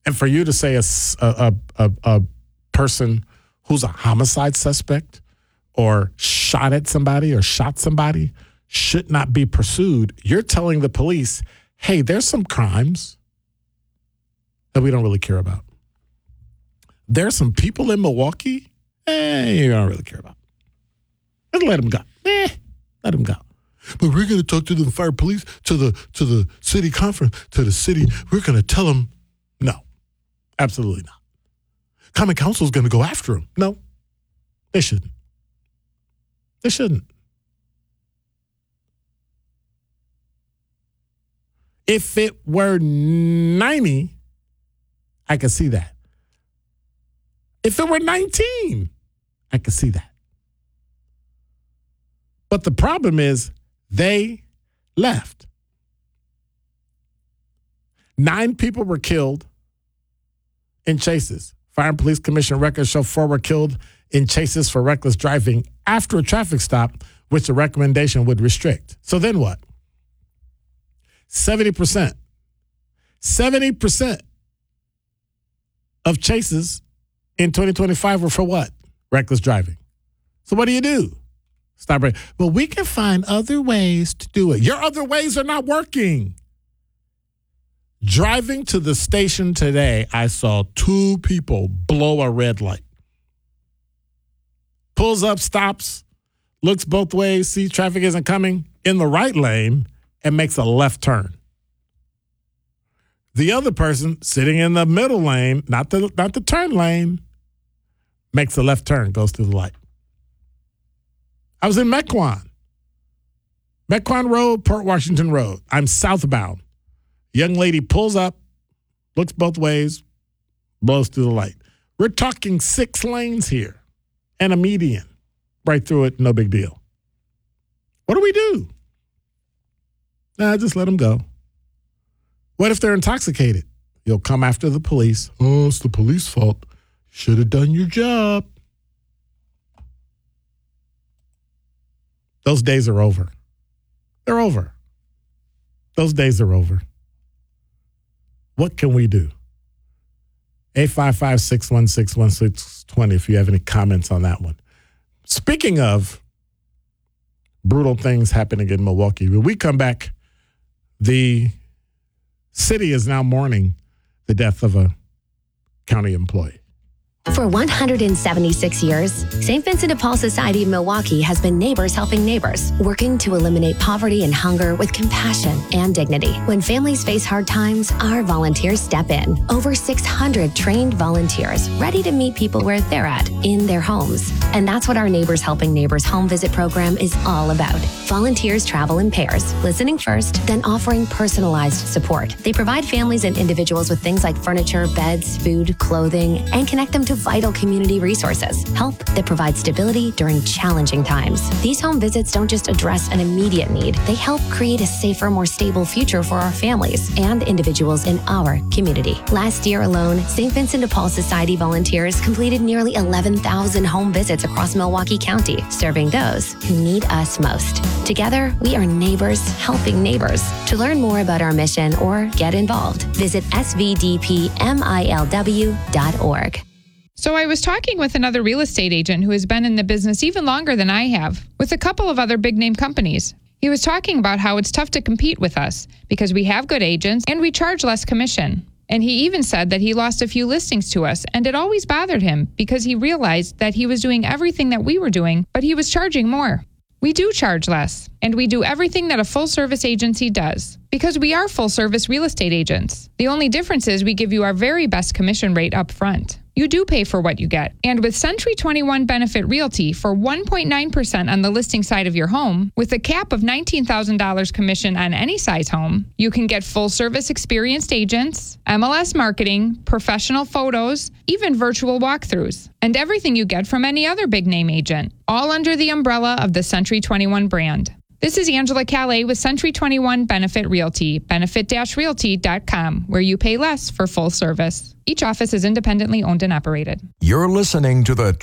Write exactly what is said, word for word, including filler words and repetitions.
And for you to say a, a, a, a person who's a homicide suspect or shot at somebody or shot somebody should not be pursued, you're telling the police, hey, there's some crimes that we don't really care about. There's some people in Milwaukee, eh, you don't really care about. Just let them go. Eh, let them go. But we're going to talk to the fire police, to the to the city conference, to the city. We're going to tell them, no, absolutely not. Common Council is going to go after them. No, they shouldn't. They shouldn't. If it were ninety, I could see that. If it were nineteen, I could see that. But the problem is they left. Nine people were killed in chases. Fire and Police Commission records show four were killed in chases for reckless driving after a traffic stop, which the recommendation would restrict. So then what? seventy percent. seventy percent of chases in twenty twenty-five were for what? Reckless driving. So what do you do? Stop right. Well, we can find other ways to do it. Your other ways are not working. Driving to the station today, I saw two people blow a red light. Pulls up, stops, looks both ways, sees traffic isn't coming in the right lane, and makes a left turn. The other person sitting in the middle lane, not the not the turn lane, makes a left turn, goes through the light. I was in Mequon. Mequon Road, Port Washington Road. I'm southbound. Young lady pulls up, looks both ways, blows through the light. We're talking six lanes here and a median. Right through it, no big deal. What do we do? Nah, just let them go. What if they're intoxicated? You'll come after the police. Oh, it's the police's fault. Should have done your job. Those days are over. They're over. Those days are over. What can we do? eight five five, six one six, one six two zero if you have any comments on that one. Speaking of brutal things happening in Milwaukee, when we come back, the city is now mourning the death of a county employee. For one hundred seventy-six years, Saint Vincent de Paul Society of Milwaukee has been neighbors helping neighbors, working to eliminate poverty and hunger with compassion and dignity. When families face hard times, our volunteers step in. Over six hundred trained volunteers ready to meet people where they're at, in their homes. And that's what our Neighbors Helping Neighbors home visit program is all about. Volunteers travel in pairs, listening first, then offering personalized support. They provide families and individuals with things like furniture, beds, food, clothing, and connect them to vital community resources, help that provides stability during challenging times. These home visits don't just address an immediate need, they help create a safer, more stable future for our families and individuals in our community. Last year alone, Saint Vincent de Paul Society volunteers completed nearly eleven thousand home visits across Milwaukee County, serving those who need us most. Together, we are neighbors helping neighbors. To learn more about our mission or get involved, visit s v d p m i l w dot org. So I was talking with another real estate agent who has been in the business even longer than I have, with a couple of other big name companies. He was talking about how it's tough to compete with us because we have good agents and we charge less commission. And he even said that he lost a few listings to us, and it always bothered him because he realized that he was doing everything that we were doing, but he was charging more. We do charge less, and we do everything that a full-service agency does, because we are full-service real estate agents. The only difference is we give you our very best commission rate up front. You do pay for what you get. And with Century twenty-one Benefit Realty, for one point nine percent on the listing side of your home, with a cap of nineteen thousand dollars commission on any size home, you can get full-service experienced agents, M L S marketing, professional photos, even virtual walkthroughs, and everything you get from any other big-name agent, all under the umbrella of the Century twenty-one brand. This is Angela Calais with Century twenty-one Benefit Realty, benefit dash realty dot com, where you pay less for full service. Each office is independently owned and operated. You're listening to the